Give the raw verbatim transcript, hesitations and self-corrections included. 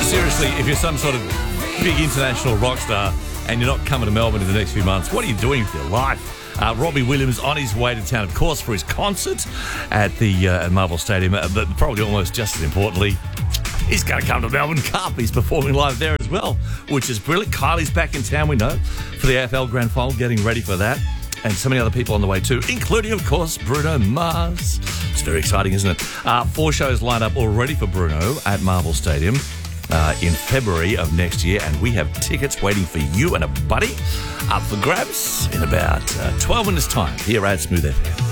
Seriously, if you're some sort of big international rock star and you're not coming to Melbourne in the next few months, what are you doing with your life? Uh, Robbie Williams on his way to town, of course, for his concert at the uh, Marvel Stadium, uh, but probably almost just as importantly, he's going to come to Melbourne Cup. He's performing live there as well, which is brilliant. Kylie's back in town, we know, for the A F L Grand Final, getting ready for that. And so many other people on the way too, including, of course, Bruno Mars. It's very exciting, isn't it? Uh, four shows lined up already for Bruno at Marvel Stadium uh, in February of next year, and we have tickets waiting for you and a buddy up for grabs in about uh, twelve minutes' time here at Smooth F M.